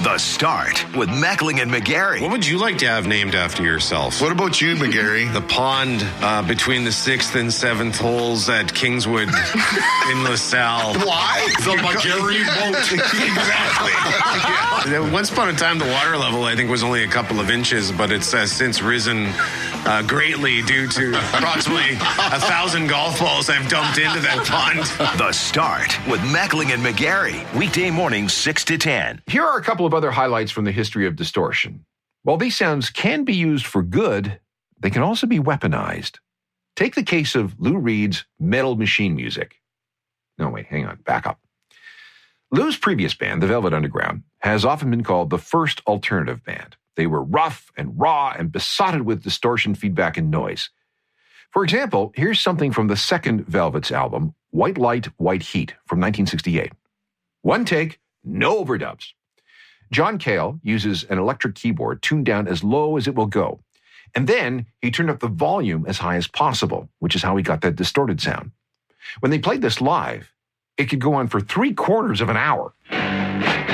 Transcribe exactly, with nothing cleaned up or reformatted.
The Start with Meckling and McGarry. What would you like to have named after yourself? What about you, McGarry? The pond uh, between the sixth and seventh holes at Kingswood in LaSalle. Why? The McGarry boat. Exactly. Once upon a time, the water level, I think, was only a couple of inches, but it's uh, since risen uh, greatly due to approximately a thousand golf balls I've dumped into that pond. The Start with Meckling and McGarry. Weekday mornings, six to ten. Here are a couple of other highlights from the history of distortion. While these sounds can be used for good, they can also be weaponized. Take the case of Lou Reed's Metal Machine Music. No, wait, hang on, back up. Lou's previous band, the Velvet Underground, has often been called the first alternative band. They were rough and raw and besotted with distortion, feedback, and noise. For example, here's something from the second Velvet's album, White Light, White Heat, from nineteen sixty-eight. One take, no overdubs. John Cale uses an electric keyboard tuned down as low as it will go. And then he turned up the volume as high as possible, which is how he got that distorted sound. When they played this live, it could go on for three quarters of an hour.